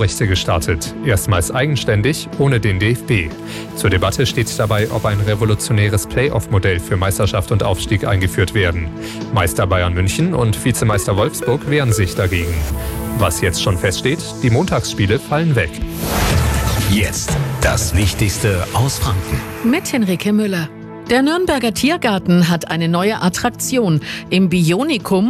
TV-Rechte gestartet, erstmals eigenständig, ohne den DFB. Zur Debatte steht dabei, ob ein revolutionäres Playoff-Modell für Meisterschaft und Aufstieg eingeführt werden. Meister Bayern München und Vizemeister Wolfsburg wehren sich dagegen. Was jetzt schon feststeht, die Montagsspiele fallen weg. Jetzt das Wichtigste aus Franken. Mit Henrike Müller. Der Nürnberger Tiergarten hat eine neue Attraktion. Im Bionikum